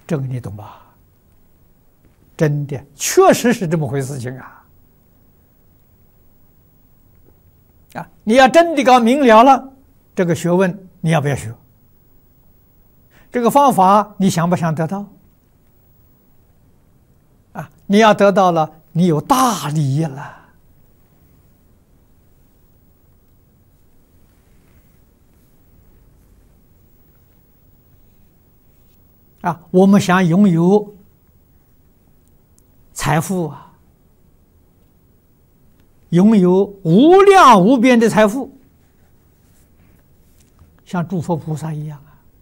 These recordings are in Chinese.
这个你懂吧？真的，确实是这么回事情啊！你要真的搞明了了，这个学问你要不要学？这个方法你想不想得到？你要得到了，你有大利益了。我们想拥有财富拥有无量无边的财富，像诸佛菩萨一样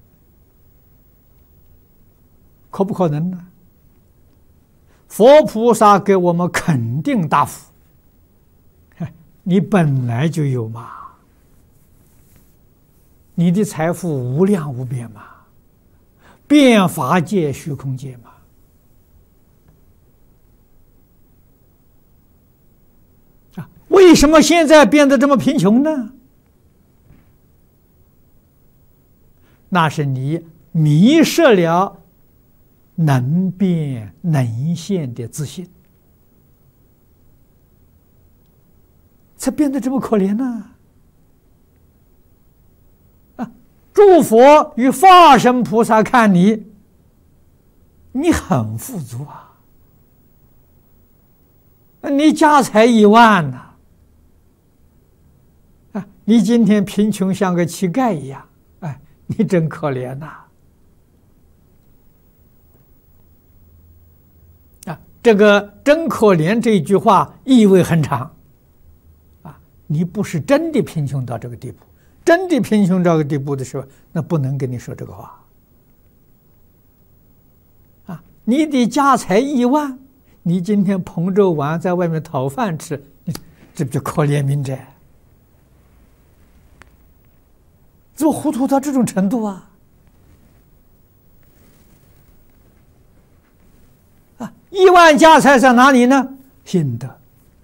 可不可能呢？佛菩萨给我们肯定答复：你本来就有嘛，你的财富无量无边嘛，遍法界虚空界嘛。为什么现在变得这么贫穷呢？那是你迷失了能变能现的自信，才变得这么可怜呢。诸佛与化身菩萨看你，你很富足你家财1万呐，你今天贫穷像个乞丐一样，你真可怜呐！这个真可怜这一句话意味很长你不是真的贫穷到这个地步，真的贫穷到这个地步的时候，那不能跟你说这个话你的家财1万，你今天捧着碗在外面讨饭吃，这不就可怜悯者？怎么糊涂到这种程度1万家财在哪里呢？心得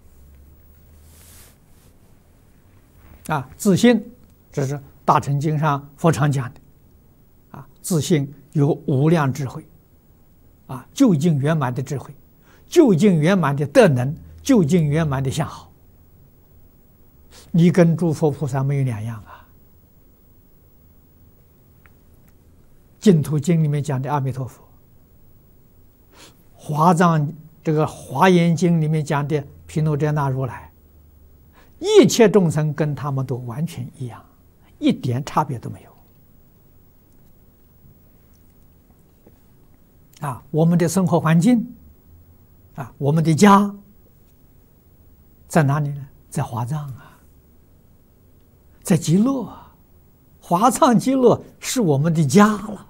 自信，这是大乘经上佛常讲的自信有无量智慧究竟圆满的智慧，究竟圆满的德能，究竟圆满的相好，你跟诸佛菩萨没有两样净土经里面讲的阿弥陀佛，华严经里面讲的毗卢遮那如来，一切众生跟他们都完全一样，一点差别都没有我们的生活环境我们的家在哪里呢？在华藏在极乐华藏极乐是我们的家了。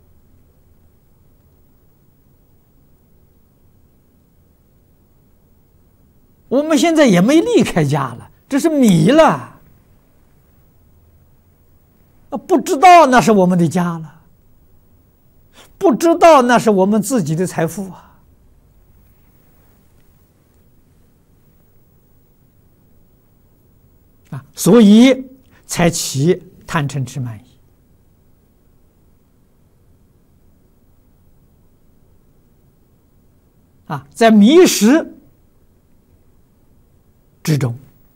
我们现在也没离开家了，这是迷了不知道那是我们的家了，不知道那是我们自己的财富所以才起贪嗔痴慢疑在迷失之中，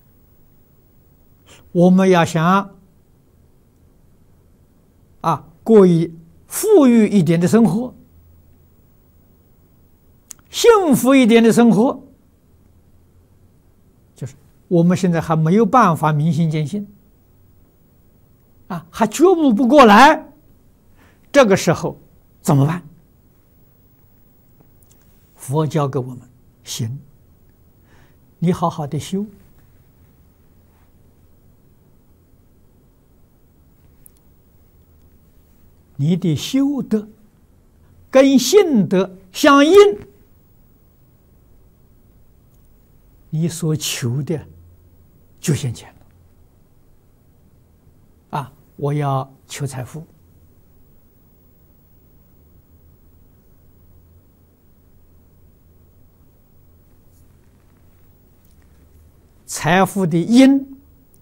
我们要想过富裕一点的生活，幸福一点的生活，就是我们现在还没有办法明心见性还觉悟不过来，这个时候怎么办？佛教给我们行，你好好的修，你的修德跟信德相应，你所求的就现前了我要求财富，财富的因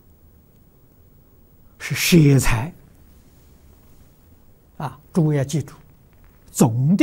是舍财诸位要记住，总的